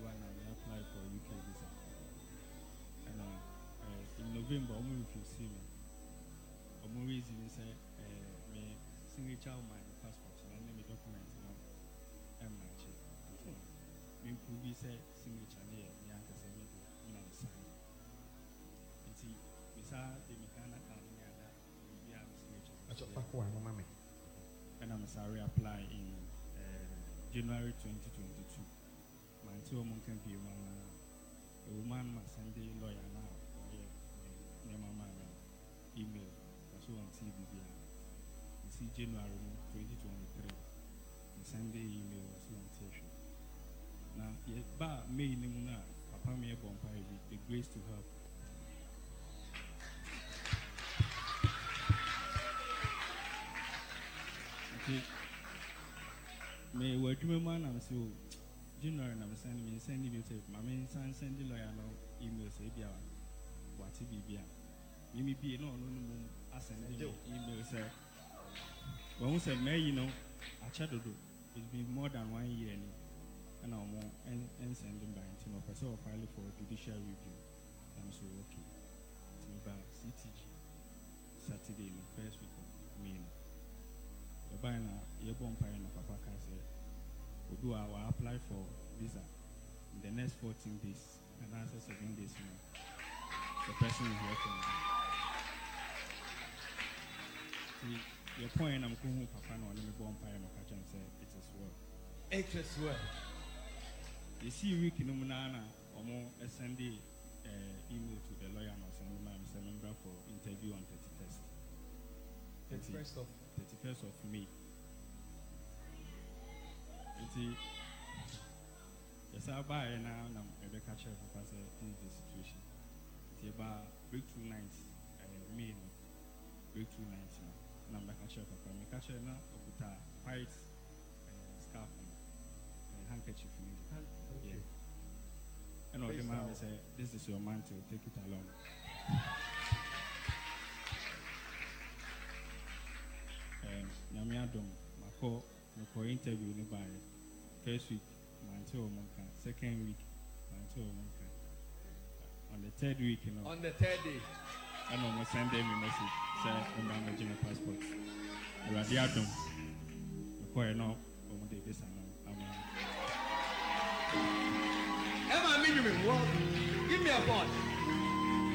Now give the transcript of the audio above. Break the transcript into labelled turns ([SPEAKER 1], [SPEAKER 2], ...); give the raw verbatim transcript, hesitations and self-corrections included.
[SPEAKER 1] twenty-one, and I applied for U K visa. And uh, uh, in November, I'm going to see me. I'm always in say, me signature on my passport, and then my documents, you know, and match it. Me prove say signature here, me answer say me me na sign. Nti misa de me kana kan me ada we have signature.
[SPEAKER 2] Acho pakwa mo mame.
[SPEAKER 1] And I'm sorry apply in uh, January twenty twenty-two. My two months can be one a woman must send the lawyer now or yeah, my mama email. That's on T V. You see January twenty twenty-three. The Sunday email was on station. Now, yeah, but me nimuna papa me bon the grace to help. Okay. Me work me man am so January na me send me send me say my me send send the lawyer no email say bia what be bia. Me me be no no no asend email say when we say me you know achadodo it's been more than one year ni. And I'm and and sending by you know, person file for judicial review. I'm so okay. To by C T G Saturday in the first week of May. The buyer your bumpire and Papa can say, we do our apply for visa in the next fourteen days and answer seven days. You know, the person is working. See, your point I'm going Papa no let me bumpire and catch and say it is well.
[SPEAKER 2] It is well.
[SPEAKER 1] You see, we can nominate or more send the email to the lawyer and send him a member for interview on thirty-first.
[SPEAKER 2] thirty-first of
[SPEAKER 1] thirty-first of May. It's yes, I buy now. I'm a catcher for passer in the situation. It's about breakthrough nights, May, breakthrough nights now. I'm a catcher for me. Catcher now, put a white scarf and handkerchief. Yeah. And all the man say, this is your mantle, take it along. Nyame Adam, my call, my call interview by first week, mantle monka, second week, mantle monka. On the third week, you know.
[SPEAKER 2] On the third day.
[SPEAKER 1] I know my send them a message, say, I'm managing a passport. Already Adam, my call, you know, on the visa now.
[SPEAKER 2] Emma, give me a phone.